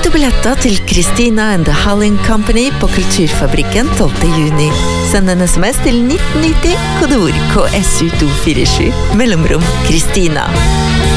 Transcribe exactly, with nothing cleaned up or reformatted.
to billetter til Christina and the Howling Company på Kulturfabrikken tolvte juni. Send en sms til nitten nitti, kodeord K S U to fire sju, mellomrom Christina.